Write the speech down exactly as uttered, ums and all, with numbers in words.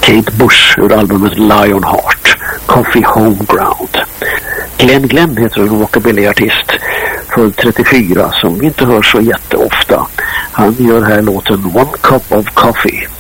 Kate Bush ur albumet Lionheart, Coffee Homeground. Glenn Glenn heter en rockabilly-artist, född trettiofyra, som vi inte hör så jätteofta. Han gör här låten One Cup of Coffee.